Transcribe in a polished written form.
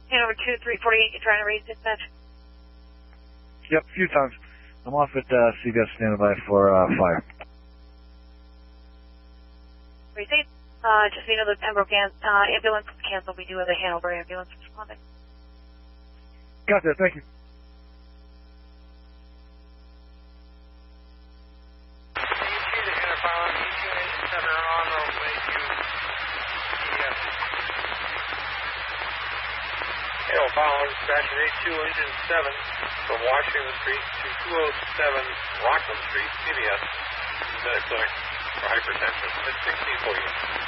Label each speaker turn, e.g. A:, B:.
A: Hanover 2348, you're trying to raise dispatch?
B: Yep, a few times. I'm off at CBS standing by for fire.
A: Received. Just so you know, the Pembroke ambulance is canceled. We do have a Hanover ambulance responding.
B: Got that, thank you.
C: Hail following dispatcher 82 Engine 7 from Washington Street to 207 Rockland Street, CBS. This is a clinic for hypertension. It's 16 for you.